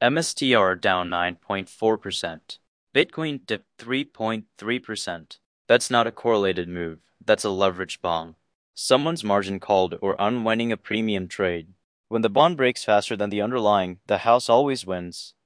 MSTR down 9.4%. Bitcoin dipped 3.3%. That's not a correlated move. That's a leverage bong. Someone's margin called or unwinding a premium trade. When the bond breaks faster than the underlying, the house always wins.